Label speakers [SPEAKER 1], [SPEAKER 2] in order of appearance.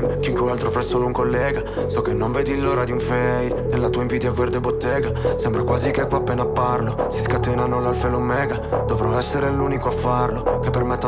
[SPEAKER 1] fame. Chiunque altro fra solo un collega. So che non vedi l'ora di un fade. Nella tua invidia verde bottega. Sembra quasi che qua appena parlo si scatenano l'alfa e l'omega. Dovrò essere l'unico a farlo, che permetta